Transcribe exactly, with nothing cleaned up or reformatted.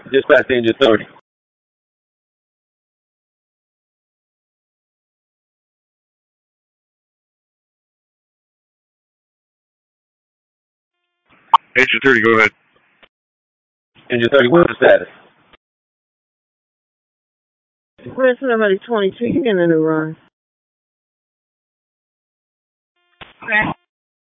Dispatch to engine thirty. Engine thirty, go ahead. Engine thirty, what's the status? Where's somebody twenty-two? You getting a new run. Okay.